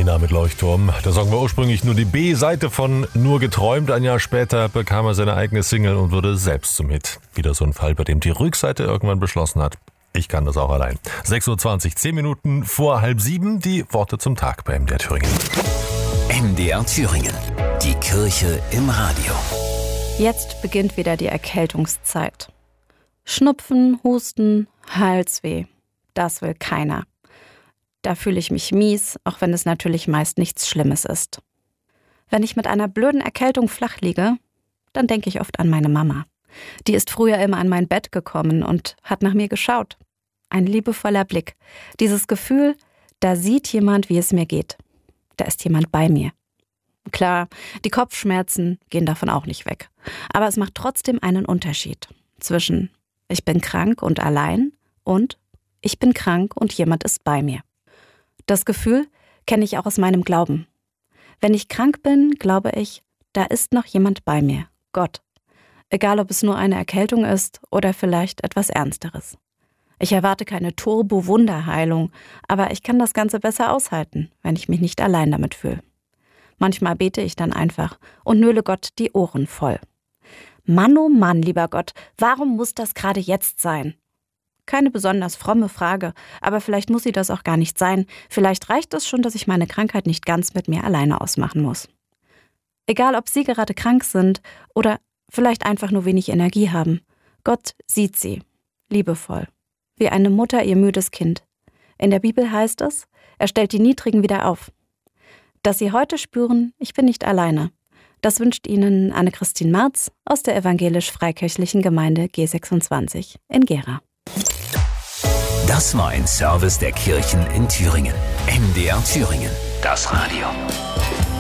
Nena mit Leuchtturm. Der Song war ursprünglich nur die B-Seite von Nur geträumt. Ein Jahr später bekam er seine eigene Single und wurde selbst zum Hit. Wieder so ein Fall, bei dem die Rückseite irgendwann beschlossen hat: Ich kann das auch allein. 6.20 Uhr, 10 Minuten vor 6:30, die Worte zum Tag bei MDR Thüringen. MDR Thüringen, die Kirche im Radio. Jetzt beginnt wieder die Erkältungszeit. Schnupfen, Husten, Halsweh, das will keiner. Da fühle ich mich mies, auch wenn es natürlich meist nichts Schlimmes ist. Wenn ich mit einer blöden Erkältung flach liege, dann denke ich oft an meine Mama. Die ist früher immer an mein Bett gekommen und hat nach mir geschaut. Ein liebevoller Blick. Dieses Gefühl, da sieht jemand, wie es mir geht. Da ist jemand bei mir. Klar, die Kopfschmerzen gehen davon auch nicht weg. Aber es macht trotzdem einen Unterschied zwischen ich bin krank und allein und ich bin krank und jemand ist bei mir. Das Gefühl kenne ich auch aus meinem Glauben. Wenn ich krank bin, glaube ich, da ist noch jemand bei mir, Gott. Egal, ob es nur eine Erkältung ist oder vielleicht etwas Ernsteres. Ich erwarte keine Turbo-Wunderheilung, aber ich kann das Ganze besser aushalten, wenn ich mich nicht allein damit fühle. Manchmal bete ich dann einfach und nöle Gott die Ohren voll. Mann, oh Mann, lieber Gott, warum muss das gerade jetzt sein? Keine besonders fromme Frage, aber vielleicht muss sie das auch gar nicht sein. Vielleicht reicht es schon, dass ich meine Krankheit nicht ganz mit mir alleine ausmachen muss. Egal, ob Sie gerade krank sind oder vielleicht einfach nur wenig Energie haben. Gott sieht Sie, liebevoll, wie eine Mutter ihr müdes Kind. In der Bibel heißt es, er stellt die Niedrigen wieder auf. Dass Sie heute spüren, ich bin nicht alleine. Das wünscht Ihnen Anne-Christine Marz aus der evangelisch-freikirchlichen Gemeinde G26 in Gera. Das war ein Service der Kirchen in Thüringen. MDR Thüringen, das Radio.